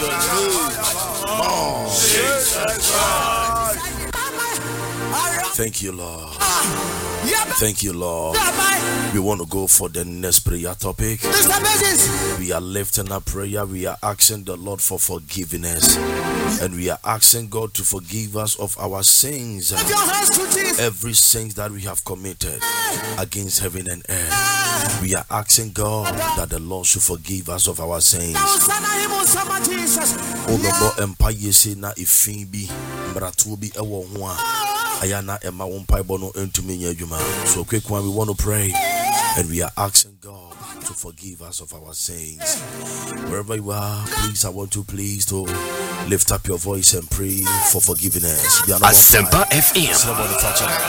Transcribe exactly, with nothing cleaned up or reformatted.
Thank you, Lord. Thank you, Lord. We want to go for the next prayer topic. We are lifting up prayer. We are asking the Lord for forgiveness. And we are asking God to forgive us of our sins. Every sin that we have committed against heaven and earth. We are asking God that the Lord should forgive us of our sins. Ayana Emma won Paibono into me. So quick one, we want to pray and we are asking God to forgive us of our sins. Wherever you are, please, I want you please to lift up your voice and pray for forgiveness. Asempa F M. Somebody touch it.